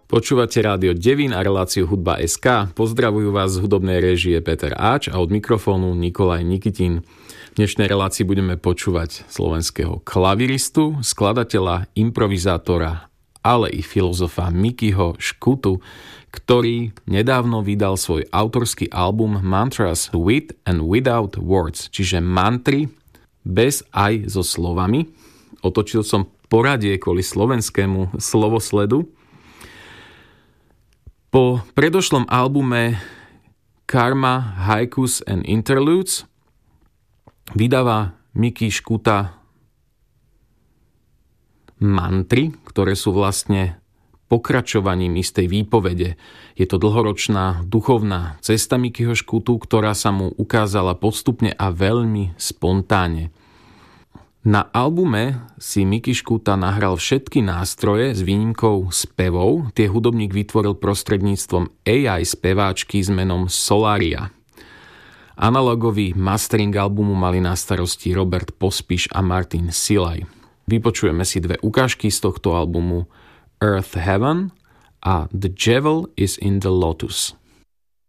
Počúvate rádio Devín a reláciu Hudba.sk. Pozdravujú vás z hudobnej réžie Peter Áč a od mikrofónu Nikolaj Nikitín. V dnešnej relácii budeme počúvať slovenského klaviristu, skladateľa, improvizátora, ale i filozofa Mikyho Škutu, ktorý nedávno vydal svoj autorský album Mantras with and without words, čiže mantry bez aj so slovami. Otočil som poradie kvôli slovenskému slovosledu. Po predošlom albume Karma, Haikus and Interludes vydáva Miky Škuta mantry, ktoré sú vlastne pokračovaním istej výpovede. Je to dlhoročná duchovná cesta Mikyho Škutu, ktorá sa mu ukázala postupne a veľmi spontánne. Na albume si Miky Škuta nahral všetky nástroje s výnimkou spevov. Tie hudobník vytvoril prostredníctvom AI speváčky s menom Solaria. Analogový mastering albumu mali na starosti Robert Pospiš a Martin Silaj. Vypočujeme si dve ukážky z tohto albumu Earth Heaven a The Devil is in the Lotus.